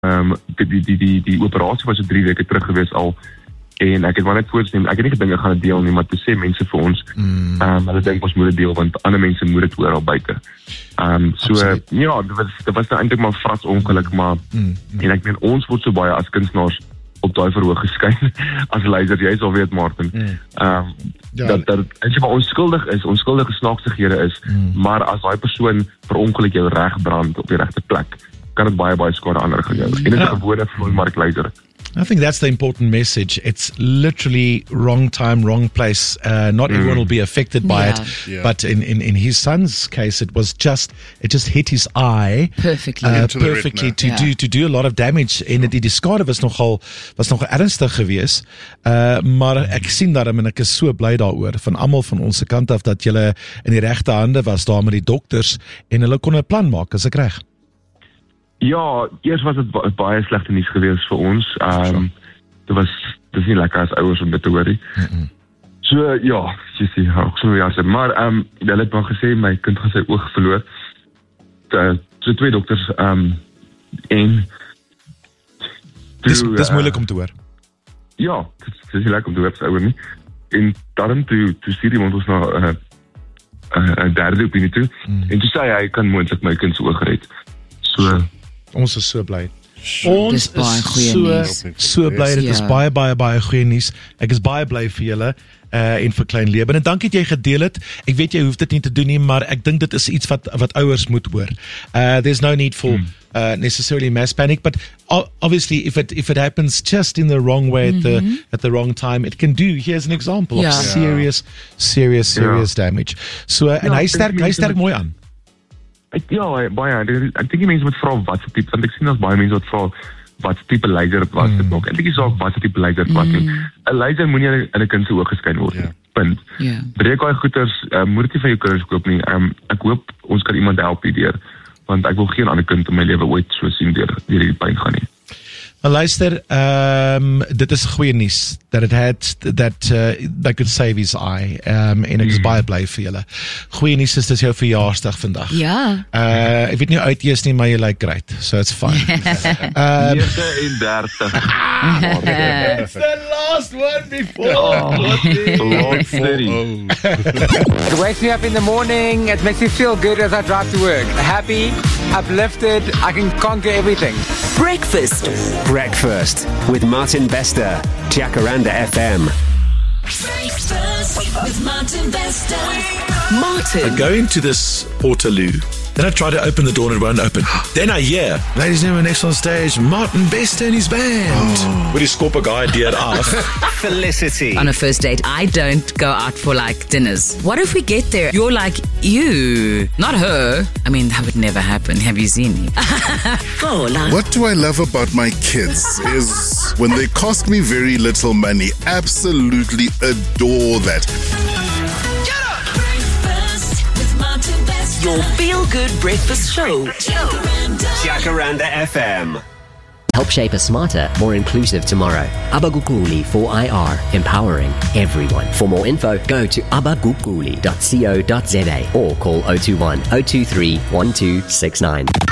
Die operasie was so 3 weke terug gewees al, en ek het maar net voorgestem, ek het nie gedink ek gaan dit deel nie, maar toe sê mense vir ons, hulle dink ons moet dit deel, want ander mense moet dit hoor al buite. Ja, dit was nou eintlik maar vras ongeluk, maar, en ek meen, ons word so baie as kunstenaars op daai verhoog geskyn, as leiers, jy sal weet, Martin, dat as jy maar onskuldige snaaksighede is, maar as daai persoon per ongeluk jou reg brand op die regte plek, kan dit baie skade ander gaan jou. En dit is 'n gewone markleiser. I think that's the important message. It's literally wrong time, wrong place. Not everyone will be affected by it, but in his son's case, it just hit his eye perfectly to do a lot of damage. En die skade was nogal ernstig geweest. Maar ek sien daarom en ek is so bly daaroor van almal van ons kant af dat julle in die regte hande was daar met die dokters en hulle kon 'n plan maak, as ek reg. Ja, eers was dit baie slegte nuus geweest vir ons. Dit is nie lekker as ouers om dit te hoor nie. So, ja, maar hulle het maar gesê, my kind gaan sy oog verloor. So 2 dokters, en... Dis moeilik om te hoor. Ja, dit is nie lekker om te hoor as ouer nie. En daarom toe stuur iemand ons na 'n derde opinie toe, en toe sê hy kan moontlik my kind se oog red. So... Ons is so bly. Ons is so bly, dit is baie goeie nuus. Ek is baie bly vir julle en vir Klein Lewe. En dankie dat jy gedeel het. Ek weet jy hoef dit nie te doen nie, maar ek dink dit is iets wat ouers moet hoor. There's no need for necessarily mass panic, but obviously if it happens just in the wrong way at the wrong time, it can do. Here's an example of serious damage. So en hy sterk mooi aan. Ja, baie. Ek dink die mense moet vra wat se tipe, want ek sien as baie mense wat vra wat se tipe leier was dit ook. Ek dink die saak wat se tipe leier was nie. 'n Leier moet nie in 'n kind se oë geskyn word. Punt. Breek daai goeters, moet dit nie van jou kinders koop nie. Ek hoop ons kan iemand help hierdeur, want ek wil geen ander kind in my lewe ooit so sien deur hierdie pyn gaan nie. Maar luister, dit is goeie nuus that that could save his eye. En ek is baie bly vir julle. Goeie nuus is dis jou verjaarsdag vandag. Ja. Ek weet nie uit eers nie, maar jy lyk great. So it's fine. 39. It's the last one before. It wakes me up in the morning. It makes me feel good as I drive to work. Happy, uplifted. I can conquer everything. Breakfast with Martin Bester, Jacaranda FM. Breakfast with Martin Bester. I go into this Portaloo. Then I try to open the door and it won't open. Then I hear, ladies and gentlemen, next on stage, Martin Bester and his band. With his scorpa guy idea af. Felicity. On a first date, I don't go out for like dinners. What if we get there? You're like, you, not her. I mean, that would never happen. Have you seen me? What do I love about my kids is when they cost me very little money. Absolutely adore that. Your feel-good breakfast show. Jacaranda FM. Help shape a smarter, more inclusive tomorrow. Abagukuli for IR, empowering everyone. For more info, go to abagukuli.co.za or call 021 023 1269.